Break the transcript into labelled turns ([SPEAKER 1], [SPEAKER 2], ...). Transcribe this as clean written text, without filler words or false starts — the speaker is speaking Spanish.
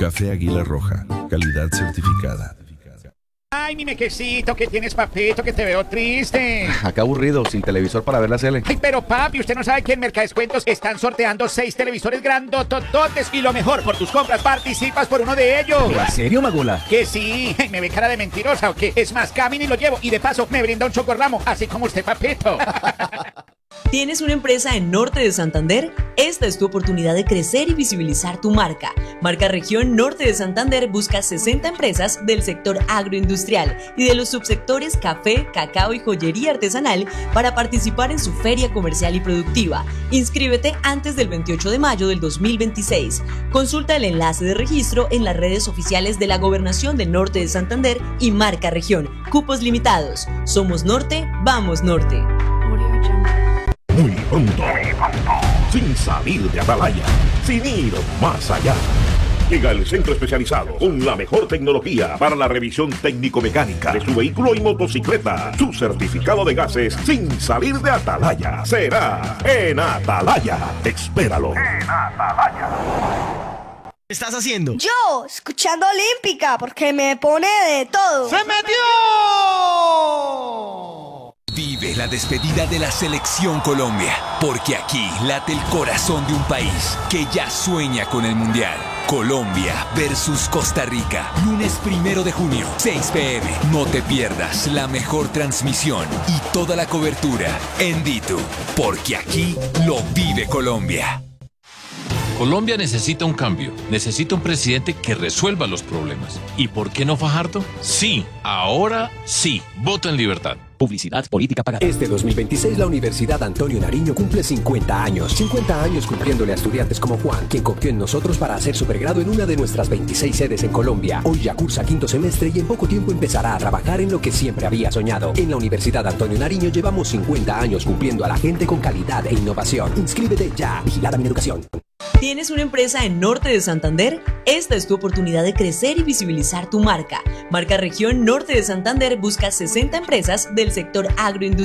[SPEAKER 1] Café Águila Roja, calidad certificada.
[SPEAKER 2] Ay, mi mequecito, ¿qué tienes, papito? Que te veo triste.
[SPEAKER 3] Acá aburrido, sin televisor para ver la tele.
[SPEAKER 2] Ay, pero papi, ¿usted no sabe que en Mercadescuentos están sorteando 6 televisores grandotototes? Y lo mejor, por tus compras participas por uno de ellos.
[SPEAKER 3] ¿En serio, Magula?
[SPEAKER 2] Que sí. Ay, ¿me ve cara de mentirosa o qué? Es más, camino y lo llevo. Y de paso, me brinda un chocorramo, así como usted, papito.
[SPEAKER 4] ¿Tienes una empresa en Norte de Santander? Esta es tu oportunidad de crecer y visibilizar tu marca. Marca Región Norte de Santander busca 60 empresas del sector agroindustrial y de los subsectores café, cacao y joyería artesanal para participar en su feria comercial y productiva. Inscríbete antes del 28 de mayo del 2026. Consulta el enlace de registro en las redes oficiales de la Gobernación del Norte de Santander y Marca Región. Cupos limitados. Somos Norte, vamos Norte.
[SPEAKER 5] Muy pronto, sin salir de Atalaya, sin ir más allá. Llega el centro especializado con la mejor tecnología para la revisión técnico-mecánica de su vehículo y motocicleta. Su certificado de gases sin salir de Atalaya será en Atalaya. Espéralo. En Atalaya.
[SPEAKER 6] ¿Qué estás haciendo?
[SPEAKER 7] Yo, escuchando Olímpica, porque me pone de todo.
[SPEAKER 6] ¡Se metió!
[SPEAKER 8] Vive la despedida de la Selección Colombia, porque aquí late el corazón de un país que ya sueña con el Mundial. Colombia versus Costa Rica, lunes 1 de junio, 6 p.m. No te pierdas la mejor transmisión y toda la cobertura en Ditu, porque aquí lo vive Colombia.
[SPEAKER 9] Colombia necesita un cambio, necesita un presidente que resuelva los problemas. ¿Y por qué no Fajardo? Sí, ahora sí, voto en libertad.
[SPEAKER 10] Publicidad política pagada. Este 2026 la Universidad Antonio Nariño cumple 50 años. 50 años cumpliéndole a estudiantes como Juan, quien confió en nosotros para hacer su pregrado en una de nuestras 26 sedes en Colombia. Hoy ya cursa 5º semestre y en poco tiempo empezará a trabajar en lo que siempre había soñado. En la Universidad Antonio Nariño llevamos 50 años cumpliendo a la gente con calidad e innovación. Inscríbete ya. Vigilada mi educación.
[SPEAKER 4] ¿Tienes una empresa en Norte de Santander? Esta es tu oportunidad de crecer y visibilizar tu marca. Marca Región Norte de Santander busca 60 empresas del sector agroindustrial